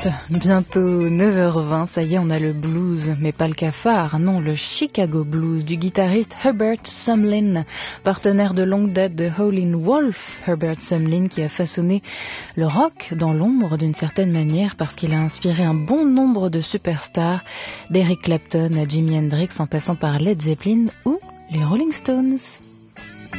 Bientôt 9h20, ça y est, on a le blues, mais pas le cafard, non, le Chicago blues du guitariste Herbert Sumlin, partenaire de longue date de Howlin' Wolf. Herbert Sumlin qui a façonné le rock dans l'ombre d'une certaine manière parce qu'il a inspiré un bon nombre de superstars, d'Eric Clapton à Jimi Hendrix en passant par Led Zeppelin ou les Rolling Stones.